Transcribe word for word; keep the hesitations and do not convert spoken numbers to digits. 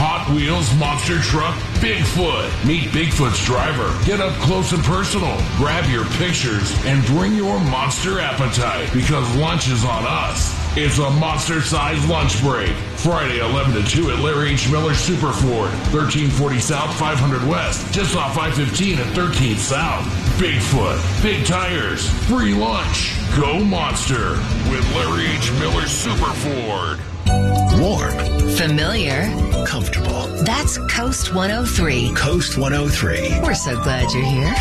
Hot Wheels Monster Truck Bigfoot. Meet Bigfoot's driver. Get up close and personal. Grab your pictures and bring your monster appetite because lunch is on us. It's a monster-sized lunch break. Friday, eleven to two at Larry H. Miller Super Ford, thirteen forty South, five hundred West, just off I fifteen at thirteenth South. Bigfoot, big tires, free lunch. Go Monster with Larry H. Miller Super Ford. Warm. Familiar. Comfortable. That's Coast one oh three. Coast one oh three. We're so glad you're here.